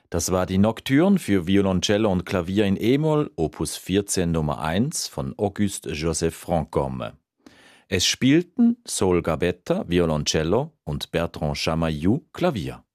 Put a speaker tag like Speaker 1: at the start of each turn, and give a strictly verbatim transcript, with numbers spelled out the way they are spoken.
Speaker 1: Das war die Nocturne für Violoncello und Klavier in E-Moll, Opus vierzehn Nummer eins von Auguste Joseph Franchomme. Es spielten Sol Gabetta, Violoncello und Bertrand Chamaillou, Klavier.